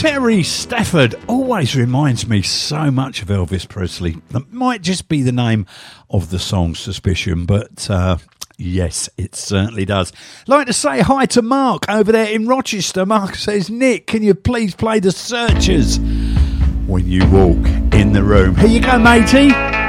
Terry Stafford always reminds me so much of Elvis Presley. That might just be the name of the song, Suspicion, but yes, it certainly does. Like to say hi to Mark over there in Rochester. Mark says, Nick, can you please play the Searchers when you walk in the room? Here you go, matey.